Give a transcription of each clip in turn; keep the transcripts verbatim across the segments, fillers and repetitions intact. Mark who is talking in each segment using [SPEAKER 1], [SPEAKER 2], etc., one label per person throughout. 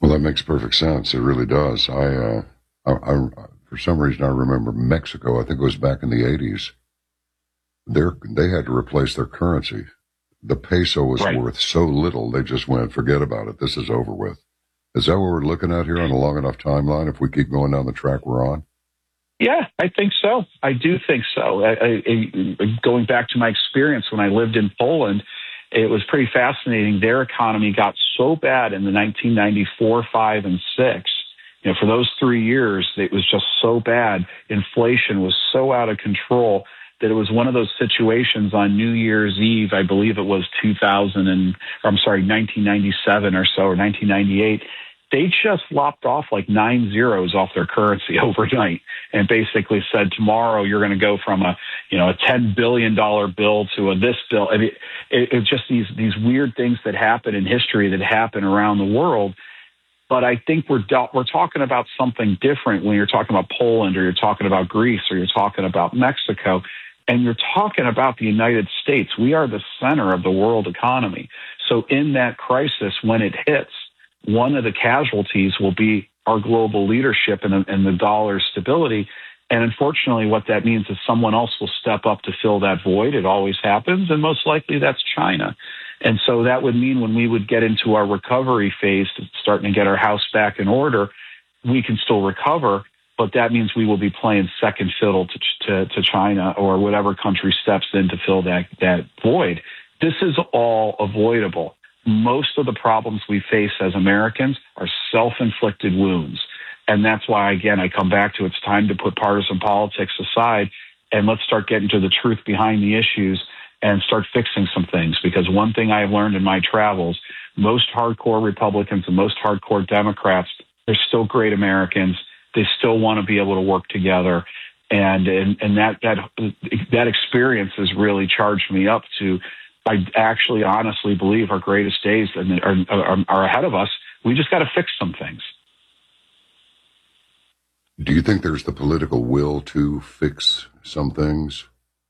[SPEAKER 1] Well, that makes perfect sense. It really does. I, uh, I, I, for some reason, I remember Mexico. I think it was back in the eighties. They're, they had to replace their currency. The peso was
[SPEAKER 2] right.
[SPEAKER 1] worth so little, they just went, forget about it. This is over with. Is that what we're looking at here on a long enough timeline if we keep going down the track we're on?
[SPEAKER 2] Yeah, I think so. I do think so. I, I, I, going back to my experience when I lived in Poland, it was pretty fascinating. Their economy got so bad in the nineteen ninety-four, five, and six. You know, for those three years, it was just so bad. Inflation was so out of control that it was one of those situations on New Year's Eve, I believe it was two thousand and, or I'm sorry, nineteen ninety-seven or so, or nineteen ninety-eight. They just lopped off like nine zeros off their currency overnight and basically said, tomorrow you're going to go from a, you know, a ten billion dollars bill to a this bill. I mean, it, it's just these, these weird things that happen in history that happen around the world. But I think we're we're talking about something different when you're talking about Poland or you're talking about Greece or you're talking about Mexico. And you're talking about the United States. We are the center of the world economy. So in that crisis, when it hits, one of the casualties will be our global leadership and, and the dollar's stability. And unfortunately, what that means is someone else will step up to fill that void. It always happens. And most likely that's China. And so that would mean when we would get into our recovery phase, starting to get our house back in order, we can still recover. But that means we will be playing second fiddle to, to, to China or whatever country steps in to fill that, that void. This is all avoidable. Most of the problems we face as Americans are self-inflicted wounds. And that's why, again, I come back to it's time to put partisan politics aside and let's start getting to the truth behind the issues and start fixing some things. Because one thing I have learned in my travels, most hardcore Republicans and most hardcore Democrats, they're still great Americans. They still want to be able to work together. And, and, and that, that, that experience has really charged me up to, I actually honestly believe our greatest days are, are, are ahead of us. We just got to fix some things.
[SPEAKER 1] Do you think there's the political will to fix some things?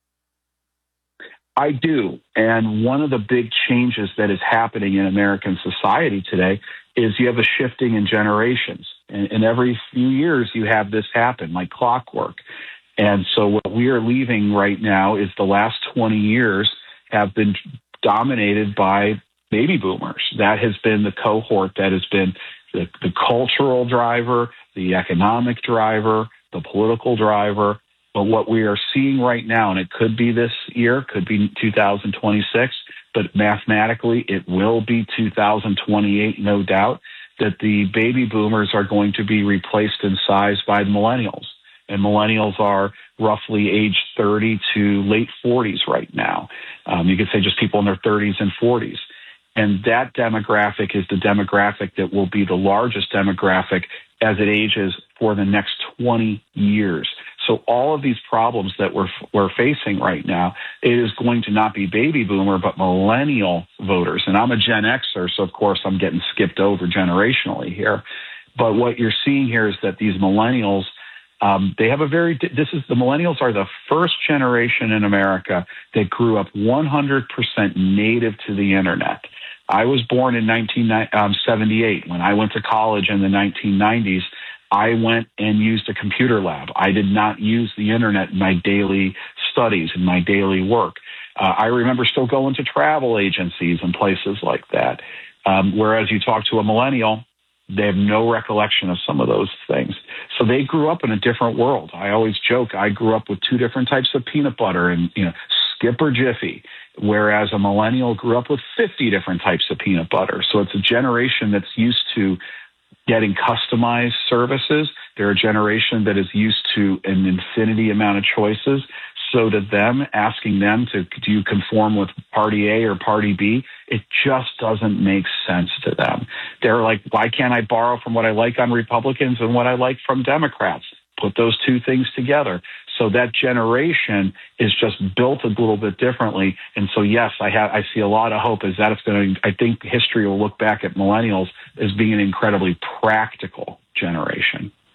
[SPEAKER 2] I do. And one of the big changes that is happening in American society today is you have a shifting in generations. And, and every few years you have this happen like clockwork. And so what we are leaving right now is the last twenty years have been dominated by baby boomers. That has been the cohort that has been the, the cultural driver, the economic driver, the political driver. But what we are seeing right now, and it could be this year, could be two thousand twenty-six, but mathematically it will be two thousand twenty-eight, no doubt, that the baby boomers are going to be replaced in size by the millennials. And millennials are roughly age thirty to late forties right now. Um, you could say just people in their thirties and forties. And that demographic is the demographic that will be the largest demographic as it ages for the next twenty years. So all of these problems that we're we're facing right now, it is going to not be baby boomer, but millennial voters. And I'm a Gen Xer, so of course I'm getting skipped over generationally here. But what you're seeing here is that these millennials, um, they have a very, this is, the millennials are the first generation in America that grew up one hundred percent native to the internet. I was born in nineteen seventy-eight. When I went to college in the nineteen nineties, I went and used a computer lab. I did not use the internet in my daily studies, in my daily work. Uh, I remember still going to travel agencies and places like that. Um, whereas you talk to a millennial, they have no recollection of some of those things. So they grew up in a different world. I always joke, I grew up with two different types of peanut butter and, you know, Skip or Jiffy, whereas a millennial grew up with fifty different types of peanut butter. So it's a generation that's used to getting customized services. They're a generation that is used to an infinity amount of choices. So to them, asking them to, do you conform with party A or party B? It just doesn't make sense to them. They're like, why can't I borrow from what I like on Republicans and what I like from Democrats? Put those two things together. So that generation is just built a little bit differently. And so, yes, I have, I see a lot of hope is that it's going to, I think history will look back at millennials as being an incredibly practical generation.